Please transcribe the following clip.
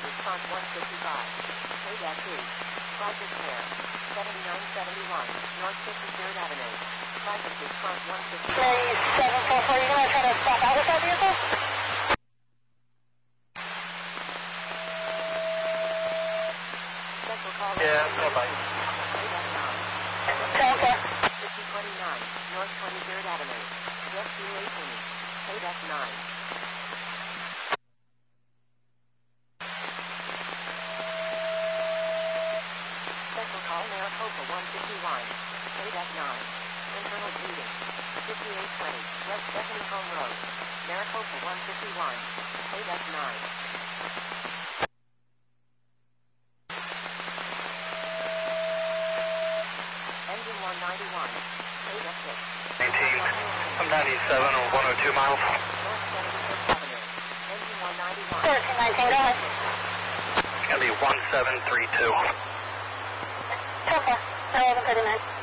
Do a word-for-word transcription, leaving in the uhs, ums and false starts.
response one fifty-five. K two. Project Air. seventy-nine seventy-one, North fifty-third Avenue. Project response one fifty-five. three seven four four, you're going to try to stop out with that vehicle? Central call. Yeah, bye-bye. Delta. fifty twenty-nine, North twenty-third Avenue. F two eighteen. K nine. Central call, Maricopa one fifty-one. K nine. Internal bleeding. fifty-eight twenty, West Stephanie Home Road. Maricopa one fifty-one. K nine. Engine one ninety-one. K six. nineteen, I'm ninety-seven or one oh two miles. North seventy-fifth Avenue. Engine one ninety-one. thirteen nineteen, go ahead. It's going to be one seven three two. Delta, eleven thirty-nine.